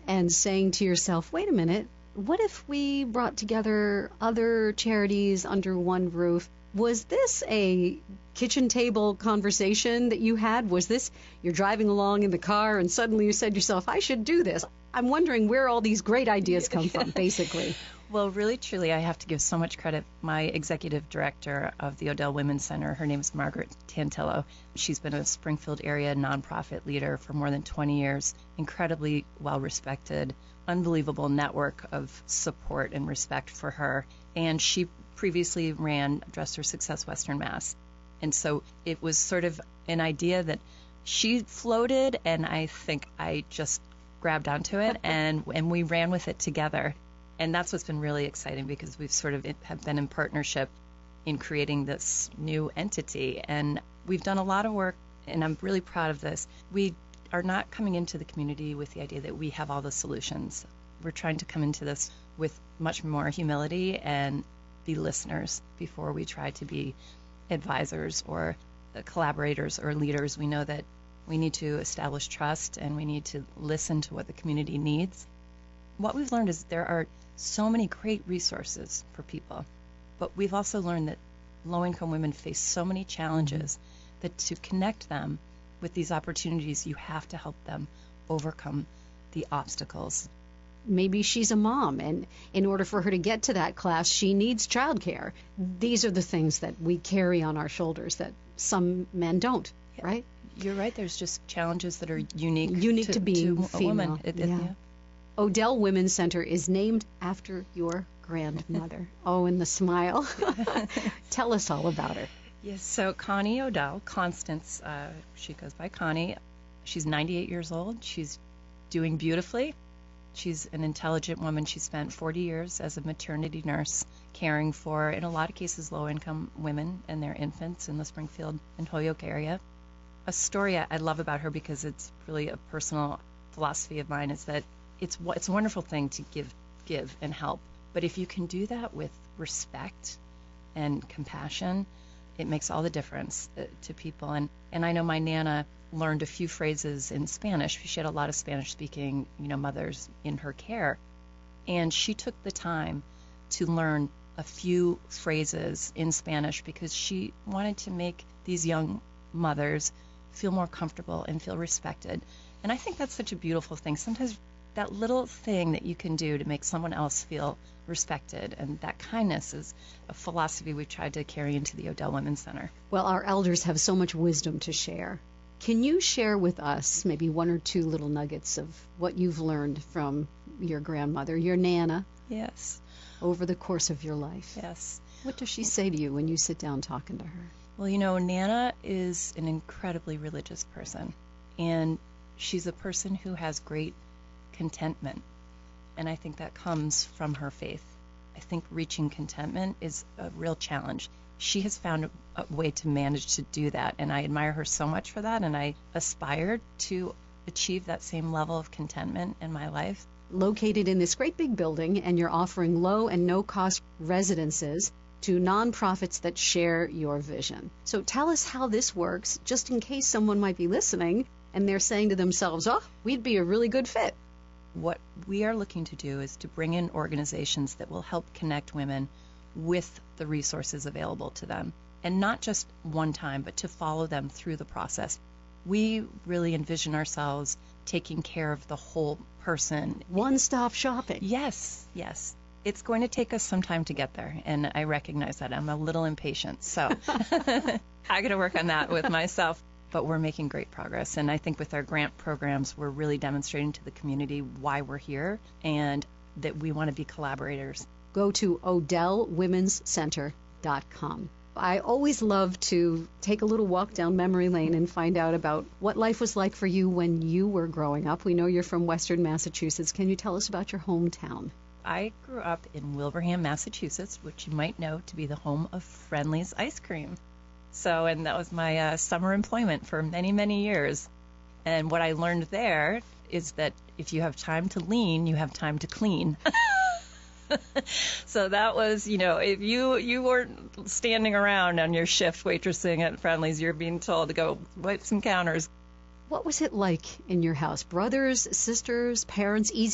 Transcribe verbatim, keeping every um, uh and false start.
and saying to yourself, wait a minute, what if we brought together other charities under one roof? Was this a kitchen table conversation that you had? Was this, you're driving along in the car and suddenly you said to yourself, I should do this? I'm wondering where all these great ideas come from, basically. Well, really, truly, I have to give so much credit. My executive director of the Odell Women's Center, her name is Margaret Tantillo. She's been a Springfield area nonprofit leader for more than twenty years, incredibly well-respected, unbelievable network of support and respect for her. And she previously ran Dress for Success Western Mass. And so it was sort of an idea that she floated, and I think I just grabbed onto it, and, and we ran with it together. And that's what's been really exciting, because we've sort of have been in partnership in creating this new entity. And we've done a lot of work, and I'm really proud of this. We are not coming into the community with the idea that we have all the solutions. We're trying to come into this with much more humility and be listeners before we try to be advisors or collaborators or leaders. We know that we need to establish trust, and we need to listen to what the community needs. What we've learned is there are so many great resources for people, but we've also learned that low-income women face so many challenges that to connect them with these opportunities, you have to help them overcome the obstacles. Maybe she's a mom, and in order for her to get to that class, she needs childcare. These are the things that we carry on our shoulders that some men don't, Yeah. right? You're right. There's just challenges that are unique, Unique to, to being to a female. woman. It, it, yeah. yeah. Odell Women's Center is named after your grandmother. Oh, and the smile. Tell us all about her. Yes, so Connie Odell, Constance, uh, she goes by Connie. She's ninety-eight years old. She's doing beautifully. She's an intelligent woman. She spent forty years as a maternity nurse caring for, in a lot of cases, low-income women and their infants in the Springfield and Holyoke area. A story I love about her, because it's really a personal philosophy of mine, is that it's it's a wonderful thing to give, give and help. But if you can do that with respect and compassion, it makes all the difference uh, to people. And, and I know my Nana learned a few phrases in Spanish. She had a lot of Spanish-speaking, you know, mothers in her care. And she took the time to learn a few phrases in Spanish because she wanted to make these young mothers feel more comfortable and feel respected. And I think that's such a beautiful thing. Sometimes that little thing that you can do to make someone else feel respected, and that kindness is a philosophy we've tried to carry into the Odell Women's Center. Well, our elders have so much wisdom to share. Can you share with us maybe one or two little nuggets of what you've learned from your grandmother, your Nana? Yes. Over the course of your life? Yes. What does she say to you when you sit down talking to her? Well, you know, Nana is an incredibly religious person, and she's a person who has great contentment, and I think that comes from her faith. I think reaching contentment is a real challenge. She has found a, a way to manage to do that, and I admire her so much for that, and I aspire to achieve that same level of contentment in my life. Located in this great big building, and you're offering low and no-cost residences to nonprofits that share your vision. So tell us how this works, just in case someone might be listening and they're saying to themselves, oh, we'd be a really good fit. What we are looking to do is to bring in organizations that will help connect women with the resources available to them, and not just one time, but to follow them through the process. We really envision ourselves taking care of the whole person. One-stop shopping. Yes, yes. It's going to take us some time to get there, and I recognize that. I'm a little impatient, so I got to work on that with myself. But we're making great progress, and I think with our grant programs, we're really demonstrating to the community why we're here and that we want to be collaborators. Go to odell women's center dot com. I always love to take a little walk down memory lane and find out about what life was like for you when you were growing up. We know you're from Western Massachusetts. Can you tell us about your hometown? I grew up in Wilbraham, Massachusetts, which you might know to be the home of Friendly's Ice Cream. So, and that was my uh, summer employment for many, many years. And what I learned there is that if you have time to lean, you have time to clean. So that was, you know, if you, you weren't standing around on your shift waitressing at Friendly's, you're being told to go wipe some counters. What was it like in your house? Brothers, sisters, parents, easy